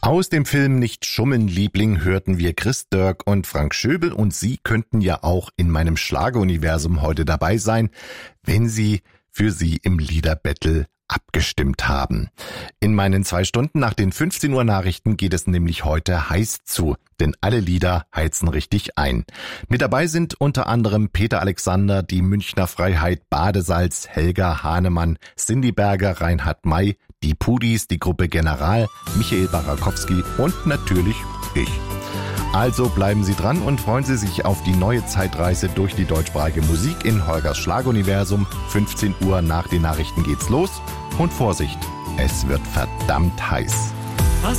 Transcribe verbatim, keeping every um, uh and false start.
Aus dem Film Nicht schummeln, Liebling hörten wir Chris Dirk und Frank Schöbel und Sie könnten ja auch in meinem Schlageruniversum heute dabei sein, wenn Sie für Sie im Liederbattle abgestimmt haben. In meinen zwei Stunden nach den fünfzehn Uhr Nachrichten geht es nämlich heute heiß zu, denn alle Lieder heizen richtig ein. Mit dabei sind unter anderem Peter Alexander, die Münchner Freiheit, Badesalz, Helga Hahnemann, Cindy Berger, Reinhard May, die Pudis, die Gruppe General, Michael Barakowski und natürlich ich. Also bleiben Sie dran und freuen Sie sich auf die neue Zeitreise durch die deutschsprachige Musik in Holgers Schlageruniversum. fünfzehn Uhr nach den Nachrichten geht's los. Und Vorsicht, es wird verdammt heiß.